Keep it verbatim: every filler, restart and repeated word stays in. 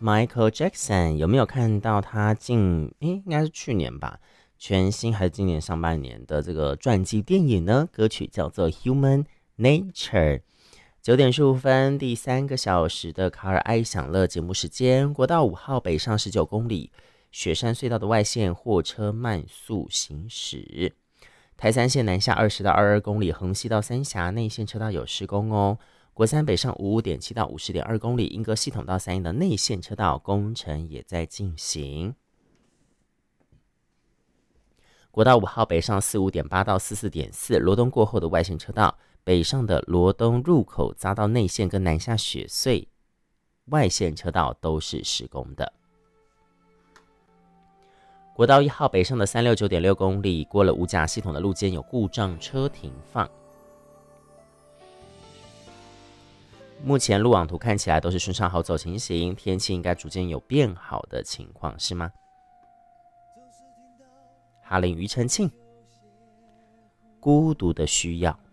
Michael Jackson 有没有看到他近诶应该是去年吧，全新还是今年上半年的这个传记电影呢？歌曲叫做《Human Nature》。九点十五分，第三个小时的卡尔爱享乐节目时间。国道五号北上十九公里，雪山隧道的外线货车慢速行驶。台三线南下二十到二十二公里，横溪到三峡内线车道有施工哦。国三北上五五点七到五十点二公里，莺歌系统到三义的内线车道工程也在进行。国道五号北上四五点八到四四点四，罗东过后的外线车道，北上的罗东入口匝道内线跟南下雪隧外线车道都是施工的。国道一号北上的三六九点六公里，过了五甲系统的路肩有故障车停放。目前路网图看起来都是顺畅好走情形，天气应该逐渐有变好的情况，是吗？哈林庾澄庆，孤独的需要。